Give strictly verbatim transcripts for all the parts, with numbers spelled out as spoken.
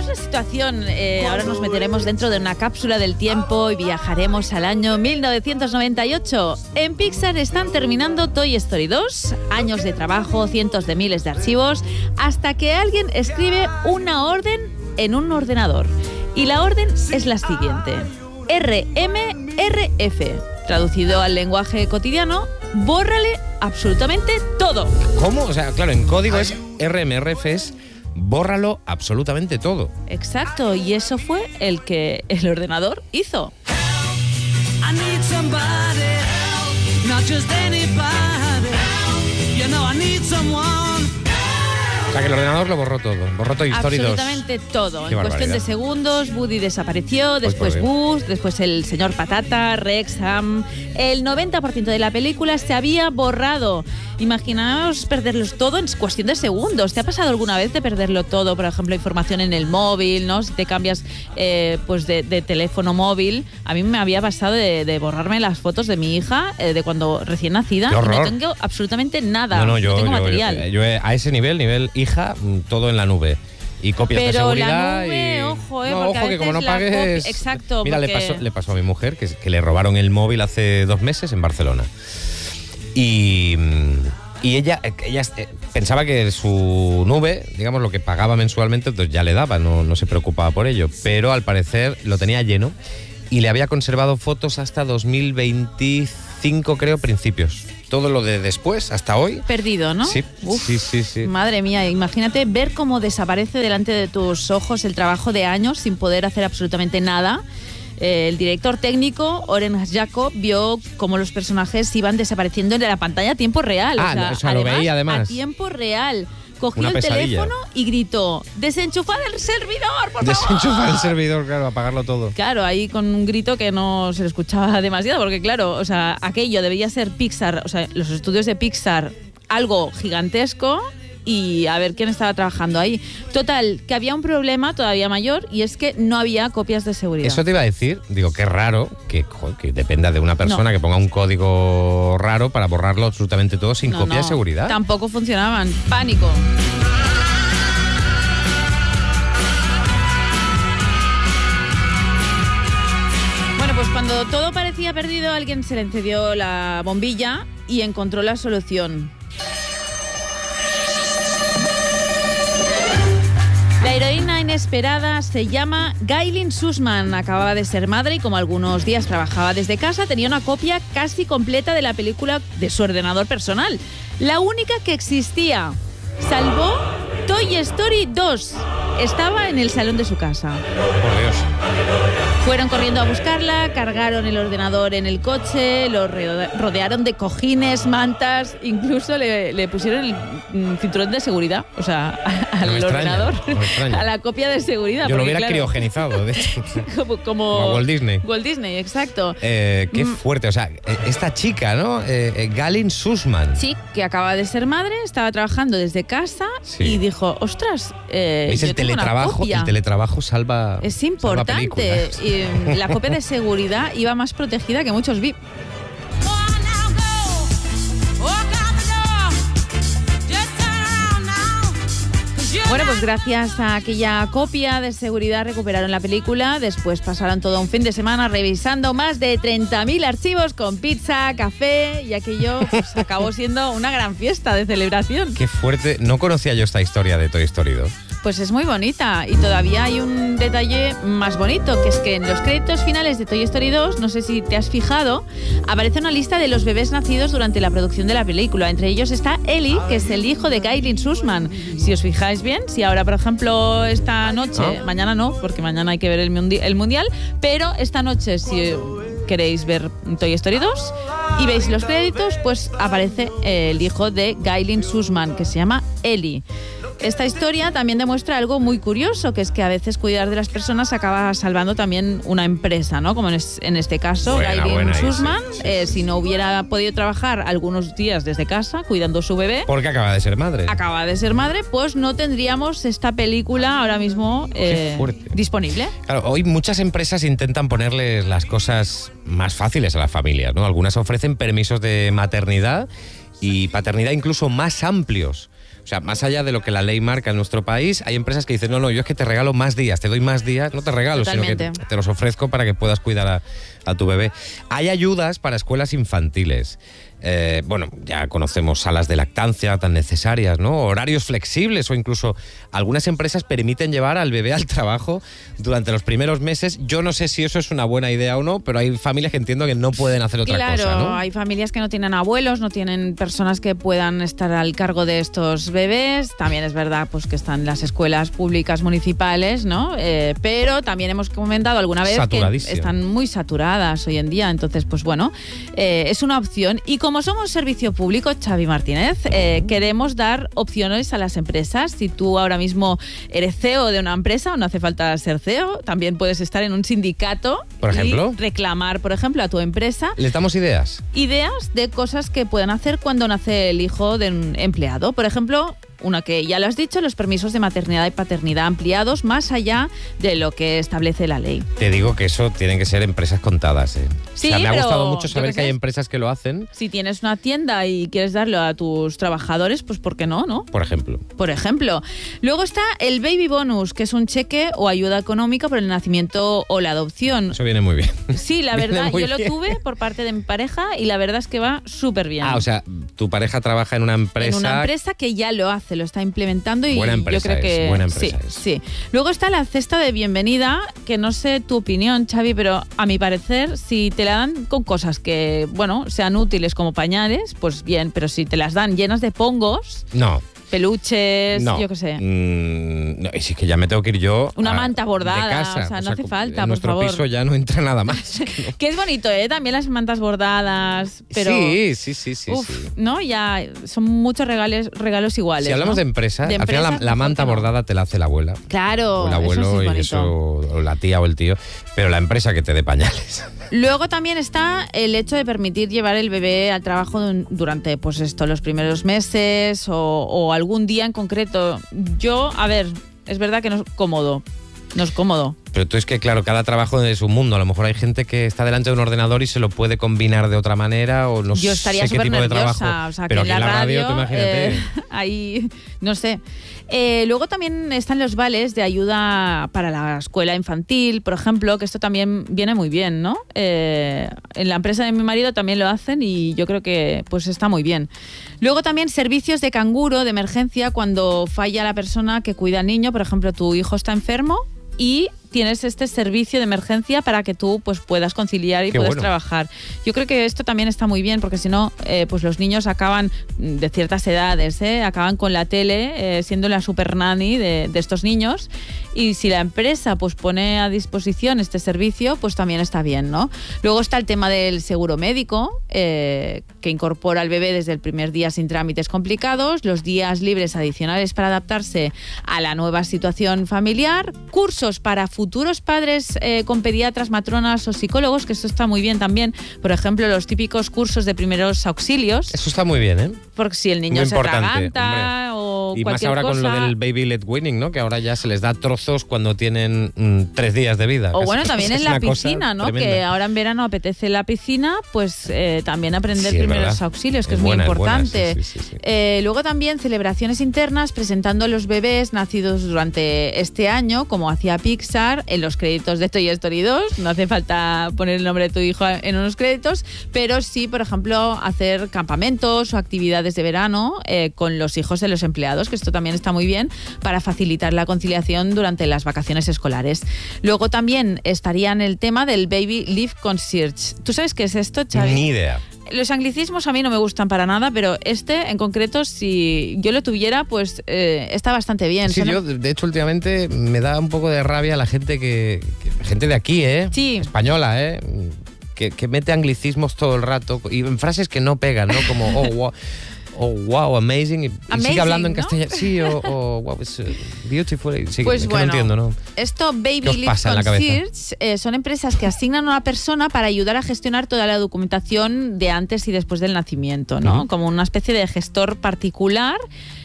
la situación. Eh, ahora nos meteremos dentro de una cápsula del tiempo y viajaremos al año mil novecientos noventa y ocho. En Pixar están terminando Toy Story dos, años de trabajo, cientos de miles de archivos, hasta que alguien escribe una orden en un ordenador. Y la orden es la siguiente: R M R F. Traducido al lenguaje cotidiano, bórrale absolutamente todo. ¿Cómo? O sea, claro, en código es R M R F, es bórralo absolutamente todo. Exacto, y eso fue el que el ordenador hizo. I need somebody help, not just anybody help. You know I need someone. O sea, que el ordenador lo borró todo. Borró Toy Story dos. Absolutamente todo. Qué en cuestión de barbaridad. segundos, Woody desapareció, después Pues, pues, Buzz, después el señor Patata, Rex, Sam. El noventa por ciento de la película se había borrado. Imaginaos perderlos todo en cuestión de segundos. ¿Te ha pasado alguna vez de perderlo todo? Por ejemplo, información en el móvil, ¿no? Si te cambias eh, pues de, de teléfono móvil. A mí me había pasado de, de borrarme las fotos de mi hija eh, de cuando recién nacida. ¡Qué horror! Y no tengo absolutamente nada. No, no, yo, no tengo yo, material. yo, yo a ese nivel, nivel hija, todo en la nube. Y copias Pero de seguridad la nube, y... ojo, eh, no, porque ojo, a que como no veces la pagues... copia- exacto, Mira, porque- le, pasó, le pasó a mi mujer que, que le robaron el móvil hace dos meses en Barcelona. Y, y ella, ella eh, pensaba que su nube, digamos, lo que pagaba mensualmente, entonces ya le daba, no, no se preocupaba por ello. Pero al parecer lo tenía lleno y le había conservado fotos hasta dos mil veinticinco, creo, principios. Todo lo de después, hasta hoy. Perdido, ¿no? Sí, Uf, sí, sí, sí. Madre mía, imagínate ver cómo desaparece delante de tus ojos el trabajo de años sin poder hacer absolutamente nada. Eh, el director técnico, Oren Jacob, vio cómo los personajes iban desapareciendo en la pantalla a tiempo real. Ah, o sea, o sea, lo veía además. A tiempo real. Cogió Una el pesadilla. teléfono y gritó: ¡desenchufad el servidor, por favor! Desenchufar el servidor, claro, apagarlo todo. Claro, ahí con un grito que no se le escuchaba demasiado, porque claro, o sea, aquello debía ser Pixar, o sea, los estudios de Pixar, algo gigantesco, y a ver quién estaba trabajando ahí. Total, que había un problema todavía mayor, y es que no había copias de seguridad. Eso te iba a decir, digo, qué raro que, joder, que dependa de una persona No. que ponga un código raro para borrarlo absolutamente todo sin No, copia no, de seguridad. Tampoco funcionaban. Pánico. Bueno, pues cuando todo parecía perdido, alguien se le encendió la bombilla y encontró la solución. La heroína inesperada se llama Gailin Sussman. Acababa de ser madre y como algunos días trabajaba desde casa, tenía una copia casi completa de la película de su ordenador personal. La única que existía. Salvó Toy Story dos. Estaba en el salón de su casa. Por Dios. Fueron corriendo a buscarla, cargaron el ordenador en el coche, lo rodearon de cojines, mantas, incluso le, le pusieron el mm, cinturón de seguridad, o sea, a- al No me extraña, ordenador, no me extraña. a la copia de seguridad. Yo lo porque, hubiera claro, criogenizado, de hecho. como, como, Como a Walt Disney. Walt Disney, exacto. Eh, qué Mm. fuerte, o sea, eh, esta chica, ¿no? Eh, eh, Gailin Sussman. Sí, que acaba de ser madre, estaba trabajando desde casa Sí. y dijo, ostras, eh, ¿Veis? yo El tengo una teletrabajo, copia. el teletrabajo salva. Es salva importante. películas. Y, mm, la copia de seguridad iba más protegida que muchos V I P. Bueno, pues gracias a aquella copia de seguridad recuperaron la película. Después pasaron todo un fin de semana revisando más de treinta mil archivos con pizza, café, y aquello pues, acabó siendo una gran fiesta de celebración. Qué fuerte. No conocía yo esta historia de Toy Story dos. Pues es muy bonita, y todavía hay un detalle más bonito, que es que en los créditos finales de Toy Story dos, no sé si te has fijado, aparece una lista de los bebés nacidos durante la producción de la película. Entre ellos está Ellie, que es el hijo de Gailin Sussman. Si os fijáis bien, si ahora, por ejemplo, esta noche, ¿Ah? mañana no, porque mañana hay que ver el, mundi- el Mundial, pero esta noche, si queréis ver Toy Story dos y veis los créditos, pues aparece el hijo de Gailin Sussman, que se llama Ellie. Esta historia también demuestra algo muy curioso, que es que a veces cuidar de las personas acaba salvando también una empresa, ¿no? Como en, es, en este caso, Buena, Gailin buena, ahí, Sussman, sí, sí, eh, sí, si no hubiera podido trabajar algunos días desde casa cuidando a su bebé, Porque acaba de ser madre. acaba de ser madre, pues no tendríamos esta película ahora mismo eh, fuerte. disponible. Claro, hoy muchas empresas intentan ponerles las cosas más fáciles a las familias, ¿no? Algunas ofrecen permisos de maternidad y paternidad incluso más amplios. O sea, más allá de lo que la ley marca en nuestro país, hay empresas que dicen, no, no, yo es que te regalo más días, te doy más días, no te regalo, Totalmente. sino que te los ofrezco para que puedas cuidar a, a tu bebé. Hay ayudas para escuelas infantiles. Eh, bueno, ya conocemos salas de lactancia tan necesarias, ¿no? Horarios flexibles o incluso algunas empresas permiten llevar al bebé al trabajo durante los primeros meses. Yo no sé si eso es una buena idea o no, pero hay familias que entiendo que no pueden hacer otra claro, cosa, ¿no? Hay familias que no tienen abuelos, no tienen personas que puedan estar al cargo de estos bebés. También es verdad pues que están las escuelas públicas municipales, ¿no? Eh, pero también hemos comentado alguna vez que están muy saturadas hoy en día. Entonces, pues bueno, eh, es una opción. Y como somos servicio público, Xavi Martínez, eh, queremos dar opciones a las empresas. Si tú ahora mismo eres C E O de una empresa, o no hace falta ser C E O, también puedes estar en un sindicato. Por ejemplo. Y reclamar, por ejemplo, a tu empresa. ¿Les damos ideas? Ideas de cosas que pueden hacer cuando nace el hijo de un empleado. Por ejemplo, una que ya lo has dicho, los permisos de maternidad y paternidad ampliados más allá de lo que establece la ley. Te digo que eso tienen que ser empresas contadas, ¿eh? Sí, o sea, me ha pero gustado mucho saber yo qué que hay sé. empresas que lo hacen, Si tienes una tienda y quieres darlo a tus trabajadores, pues ¿por qué no, no? por ejemplo. Por ejemplo. Luego está el baby bonus, que es un cheque o ayuda económica por el nacimiento o la adopción. Eso viene muy bien. Sí, la Viene verdad, muy yo lo bien. tuve por parte de mi pareja y la verdad es que va súper bien. Ah, o sea, tu pareja trabaja en una empresa... En una empresa que ya lo hace, lo está implementando y Buena empresa yo creo que es, buena empresa sí, es. sí. Luego está la cesta de bienvenida, que no sé tu opinión, Xavi, pero a mi parecer, si te la dan con cosas que, bueno, sean útiles como pañales, pues bien, pero si te las dan llenas de pongos, No. peluches, No, yo qué sé. Mm, no, y si es que ya me tengo que ir yo Una a- manta bordada, de casa. o sea, no hace falta, en por nuestro favor. piso ya no entra nada más. Que es bonito, ¿eh? También las mantas bordadas, pero... Sí, sí, sí, sí, uf, sí. ¿no? Ya son muchos regalos, regalos iguales, Si hablamos ¿no? de empresas, De al final la, empresas, la mejor manta que no. bordada te la hace la abuela. Claro, O el abuelo eso sí es y bonito. eso, o la tía o el tío, pero la empresa que te dé pañales. Luego también está el hecho de permitir llevar el bebé al trabajo dun- durante, pues esto, los primeros meses o, o algún día en concreto. Yo, a ver, es verdad que no es cómodo, no es cómodo. Pero tú es que, claro, cada trabajo es un mundo. A lo mejor hay gente que está delante de un ordenador y se lo puede combinar de otra manera o no Yo estaría sé qué súper tipo de nerviosa, trabajo. o sea, pero que aquí en la radio, tú imagínate. eh, ahí, no sé. Eh, luego también están los vales de ayuda para la escuela infantil, por ejemplo, que esto también viene muy bien, ¿no? Eh, en la empresa de mi marido también lo hacen y yo creo que pues está muy bien. Luego también servicios de canguro de emergencia cuando falla la persona que cuida al niño, por ejemplo, tu hijo está enfermo y tienes este servicio de emergencia para que tú pues puedas conciliar y Qué puedas bueno. trabajar. Yo creo que esto también está muy bien porque si no, eh, pues los niños acaban de ciertas edades, ¿eh? acaban con la tele, eh, siendo la super nanny de, de estos niños y si la empresa pues pone a disposición este servicio, pues también está bien, ¿no? Luego está el tema del seguro médico, eh, que incorpora al bebé desde el primer día sin trámites complicados, los días libres adicionales para adaptarse a la nueva situación familiar, cursos para futuros padres eh, con pediatras, matronas o psicólogos, que esto está muy bien también. Por ejemplo, los típicos cursos de primeros auxilios, Eso está muy bien, ¿eh? porque si el niño Muy se importante, atraganta o Y más cualquier ahora cosa, con lo del baby led weaning, ¿no? Que ahora ya se les da trozos cuando tienen mm, tres días de vida. o Casi. bueno, también Es en la una cosa piscina, ¿no? tremenda. Que ahora en verano apetece la piscina, pues eh, también aprender Sí, es primeros verdad. auxilios, que Es es, muy buena, es buena, importante. sí, sí, sí, sí. Eh, luego también celebraciones internas presentando a los bebés nacidos durante este año, como hacía Pixar en los créditos de Toy Story dos. No hace falta poner el nombre de tu hijo en unos créditos, pero sí, por ejemplo, hacer campamentos o actividades de verano eh, con los hijos de los empleados, que esto también está muy bien para facilitar la conciliación durante las vacaciones escolares. Luego también estaría en el tema del Baby Leave Concierge. ¿Tú sabes qué es esto, Xavi? Ni idea. Los anglicismos a mí no me gustan para nada, pero este en concreto, si yo lo tuviera, pues eh, está bastante bien. Sí, Son- yo, de hecho, últimamente me da un poco de rabia la gente que, que- gente de aquí, ¿eh? Sí. Española, ¿eh? Que, que mete anglicismos todo el rato y en frases que no pegan, ¿no? Como, oh, wow, oh, wow amazing. Y, y Amazing, sigue hablando en ¿no? castellano. Sí, o, o wow, it's uh, beautiful. Y sigue- Pues es que bueno, no entiendo, ¿no? esto Baby ¿Qué os Leave pasa en la cabeza? Concierge eh, son empresas que asignan a una persona para ayudar a gestionar toda la documentación de antes y después del nacimiento, ¿no? Ujú. Como una especie de gestor particular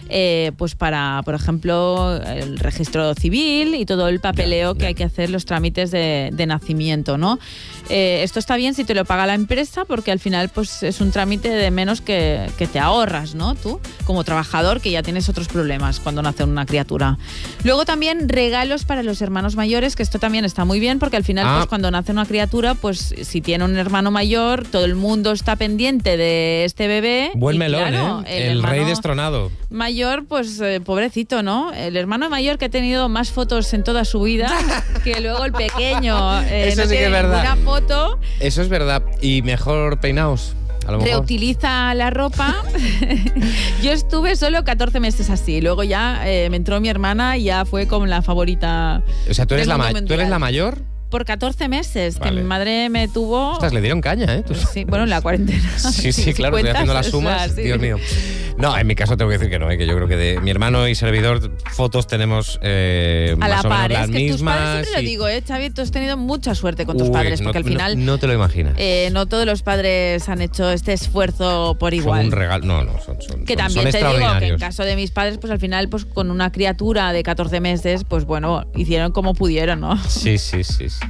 eh, pues para, por ejemplo, el registro civil y todo el papeleo Ya, que ya. hay que hacer, los trámites de, de nacimiento, ¿no? Eh, esto está bien si te lo paga la empresa, porque al final pues es un trámite de menos que, que te ahorras, ¿no? Tú, como trabajador, que ya tienes otros problemas cuando nace una criatura. Luego también regalos para los hermanos mayores, que esto también está muy bien, porque al final Ah. pues cuando nace una criatura, pues si tiene un hermano mayor, todo el mundo está pendiente de este bebé. Buen y melón, claro, ¿eh? El, hermano rey destronado. mayor, pues eh, pobrecito, ¿no? El hermano mayor que ha tenido más fotos en toda su vida que luego el pequeño. eh, Eso no sí que tiene es verdad. ninguna foto. Eso es verdad. Y mejor peinaos, a lo mejor. Reutiliza la ropa. Yo estuve solo catorce meses así. Luego ya eh, me entró mi hermana y ya fue como la favorita. O sea, ¿tú eres, del la, mundo ma- ¿tú eres mundial. la mayor? Por catorce meses, Vale. que mi madre me tuvo. Ostras, le dieron caña, ¿eh? Tú- Sí, bueno, en la cuarentena. Sí, sí, Si claro, estoy cuentas, haciendo las o sea, sumas. sí. Dios mío. No, en mi caso tengo que decir que no, ¿eh? Que yo creo que de mi hermano y servidor, fotos tenemos eh, A la más o menos par, las es que tus mismas. padres, siempre lo y- digo, ¿eh, Xavi? Tú has tenido mucha suerte con tus Uy, padres, no- porque al no- final No, te lo imaginas. eh, no todos los padres han hecho este esfuerzo por Son igual. un regalo. No, no, son, son, Que son- también son te digo que en extraordinarios. caso de mis padres, pues al final, pues con una criatura de catorce meses, pues bueno, hicieron como pudieron, ¿no? Sí, sí, sí. sí.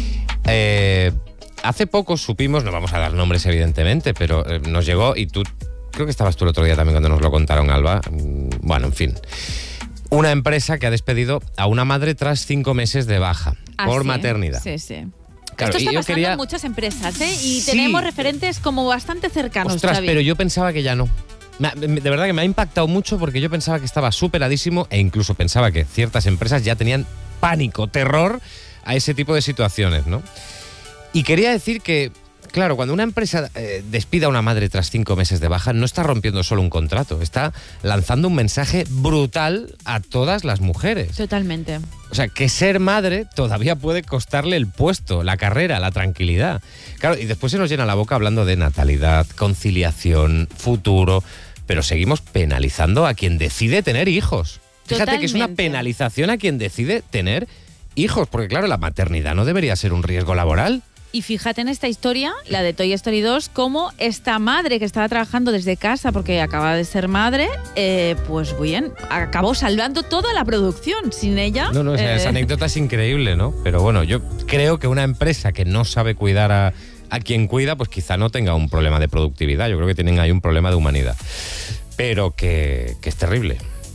Eh, hace poco supimos, no vamos a dar nombres evidentemente, pero eh, nos llegó y tú, creo que estabas tú el otro día también cuando nos lo contaron, Alba. Mm, Bueno, en fin. Una empresa que ha despedido a una madre tras cinco meses de baja Ah, por sí, maternidad. Sí, sí. Claro, Esto está y yo pasando quería- en muchas empresas, ¿eh? Y Sí. tenemos referentes como bastante cercanos, Ostras, Xavi. pero yo pensaba que ya no. Me ha- me- De verdad que me ha impactado mucho porque yo pensaba que estaba superadísimo e incluso pensaba que ciertas empresas ya tenían pánico, terror a ese tipo de situaciones, ¿no? Y quería decir que, claro, cuando una empresa eh, despida a una madre tras cinco meses de baja, no está rompiendo solo un contrato, está lanzando un mensaje brutal a todas las mujeres. Totalmente. O sea, que ser madre todavía puede costarle el puesto, la carrera, la tranquilidad. Claro, y después se nos llena la boca hablando de natalidad, conciliación, futuro, pero seguimos penalizando a quien decide tener hijos. Fíjate que es una Totalmente. penalización a quien decide tener hijos, porque claro, la maternidad no debería ser un riesgo laboral. Y fíjate en esta historia, la de Toy Story dos, cómo esta madre que estaba trabajando desde casa porque acaba de ser madre, eh, pues bien, acabó salvando toda la producción. Sin ella... No, no, o sea, eh, esa anécdota es increíble, ¿no? Pero bueno, yo creo que una empresa que no sabe cuidar a, a quien cuida, pues quizá no tenga un problema de productividad. Yo creo que tienen ahí un problema de humanidad. Pero que, que es terrible.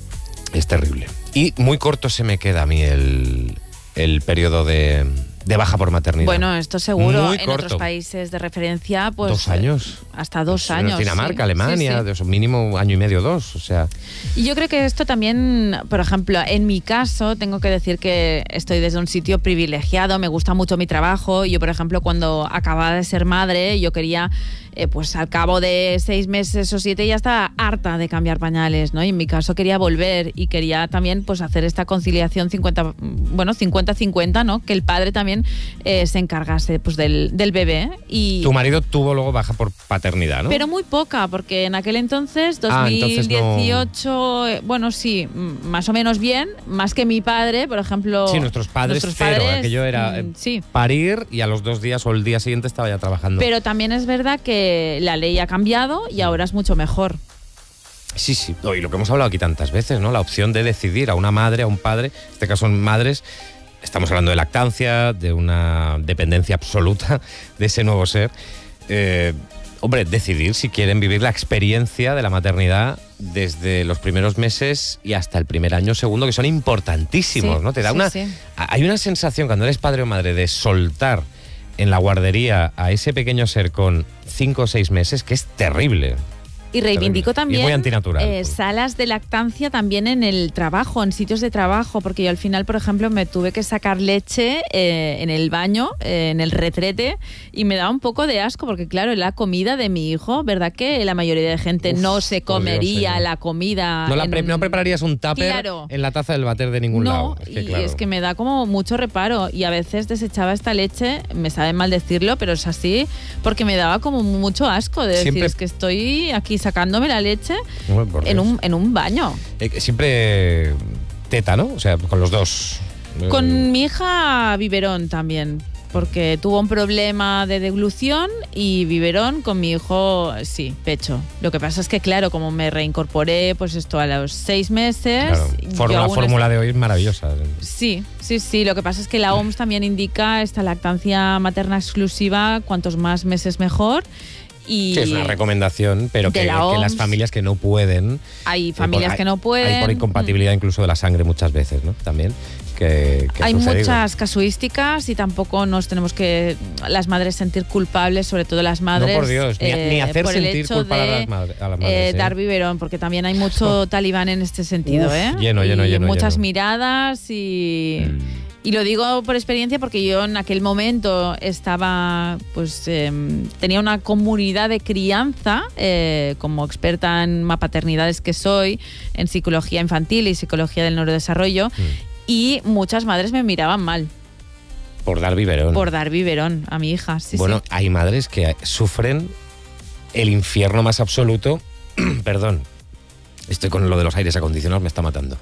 Es terrible. Y muy corto se me queda a mí el, el periodo de, de baja por maternidad. Bueno, esto seguro. Muy en corto. otros países de referencia, pues... Dos años. Hasta dos Pues, años. Dinamarca, sí. Alemania, Sí, sí. de- mínimo año y medio, dos. O sea, Y yo creo que esto también, por ejemplo, en mi caso, tengo que decir que estoy desde un sitio privilegiado, me gusta mucho mi trabajo. Yo, por ejemplo, cuando acababa de ser madre, yo quería, eh, pues al cabo de seis meses o siete, ya estaba harta de cambiar pañales, ¿no? Y en mi caso quería volver y quería también, pues, hacer esta conciliación cincuenta, bueno, cincuenta cincuenta, ¿no? Que el padre también eh, se encargase, pues, del, del bebé. Y tu marido tuvo luego baja por paternidad, ¿no? pero muy poca, porque en aquel entonces, Ah, entonces no- dos mil dieciocho, eh, bueno, sí, mm, más o menos bien, más que mi padre, por ejemplo. Sí, nuestros padres nuestros cero, padres, aquello era eh, mm, sí. parir y a los dos días o el día siguiente estaba ya trabajando. Pero también es verdad que la ley ha cambiado y ahora es mucho mejor. Sí, sí, y lo que hemos hablado aquí tantas veces, ¿no? La opción de decidir a una madre, a un padre, en este caso son madres, estamos hablando de lactancia, de una dependencia absoluta de ese nuevo ser. Eh, hombre, decidir si quieren vivir la experiencia de la maternidad desde los primeros meses y hasta el primer año segundo, que son importantísimos, Sí, ¿no? Te da sí, una, sí. hay una sensación cuando eres padre o madre de soltar en la guardería a ese pequeño ser con cinco o seis meses que es terrible. Y reivindico Terrible. Y también muy antinatural. eh, salas de lactancia también en el trabajo, en sitios de trabajo, porque yo al final, por ejemplo, me tuve que sacar leche eh, en el baño, eh, en el retrete, y me daba un poco de asco, porque claro, la comida de mi hijo, ¿verdad que la mayoría de gente Uf, no se por Dios, comería señor. la comida? No, la en pre- un- no prepararías un tupper Claro. en la taza del váter de ningún No, lado. Es que, y claro. es que me da como mucho reparo y a veces desechaba esta leche, me sabe mal decirlo, pero es así, porque me daba como mucho asco de decir, Siempre- es que estoy aquí sacándome la leche Bueno, por en Dios. un, en un baño. Eh, que siempre teta, ¿no? O sea, con los dos. Eh, Con mi hija biberón también, porque tuvo un problema de deglución y biberón con mi hijo, sí, pecho. Lo que pasa es que, claro, como me reincorporé, pues esto a los seis meses... Claro. For- la fórmula est- de hoy es maravillosa. Sí, sí, sí. Lo que pasa es que la O M S también indica esta lactancia materna exclusiva, cuantos más meses mejor. Y Sí, es una recomendación, pero de que, la que O M S. las familias que no pueden... hay eh, familias por- que no pueden. Hay por incompatibilidad incluso de la sangre muchas veces, ¿no? También. Que, que ha Hay sucedido. muchas casuísticas y tampoco nos tenemos que las madres sentir culpables, sobre todo las madres. No, por Dios, ni, eh, ni hacer por el sentir hecho culpable de, a las, madre- a las eh, madres. ¿eh? dar biberón, porque también hay mucho talibán en este sentido, Uf, ¿eh? lleno, lleno, Y lleno, muchas lleno. miradas y. Y lo digo por experiencia porque yo en aquel momento estaba, pues eh, tenía una comunidad de crianza, eh, como experta en mapaternidades que soy, en psicología infantil y psicología del neurodesarrollo, y muchas madres me miraban mal Por dar biberón. por dar biberón a mi hija. Sí, bueno, sí. hay madres que sufren el infierno más absoluto. Perdón, estoy con lo de los aires acondicionados, me está matando.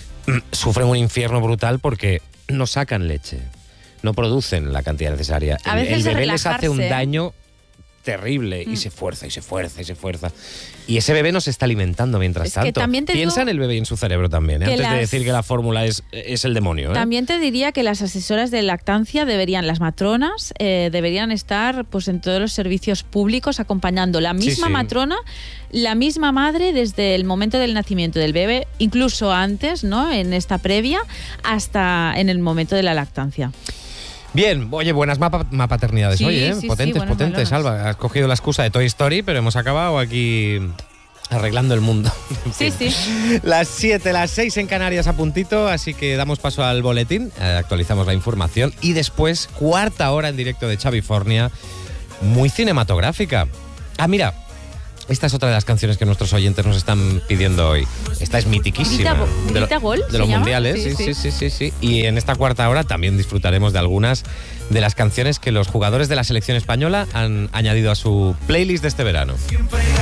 Sufren un infierno brutal porque no sacan leche, no producen la cantidad necesaria. A El- veces el de bebé les hace un relajarse. daño terrible y Mm. se fuerza y se fuerza y se fuerza. Y ese bebé no se está alimentando mientras Es que tanto. también te Piensa digo en el bebé y en su cerebro también, ¿eh? que antes de las- decir que la fórmula es, es el demonio. ¿eh? También te diría que las asesoras de lactancia deberían, las matronas, eh, deberían estar pues en todos los servicios públicos acompañando la misma sí. matrona, la misma madre desde el momento del nacimiento del bebé, incluso antes, ¿no? En esta previa, hasta en el momento de la lactancia. Bien, oye, buenas mapa- mapaternidades Sí, hoy, ¿eh? sí, sí, potentes, buenas potentes, melonas. Alba. Has cogido la excusa de Toy Story, pero hemos acabado aquí arreglando el mundo. En Sí, fin. sí. Las siete, las seis en Canarias a puntito, así que damos paso al boletín, eh, actualizamos la información y después, cuarta hora en directo de Chavifornia, muy cinematográfica. Ah, mira, esta es otra de las canciones que nuestros oyentes nos están pidiendo hoy. Esta es mitiquísima. Grita- de, lo- Grita Gol, de ¿se los llama? mundiales, sí Sí, sí. sí. sí, sí, sí. Y en esta cuarta hora también disfrutaremos de algunas de las canciones que los jugadores de la selección española han añadido a su playlist de este verano.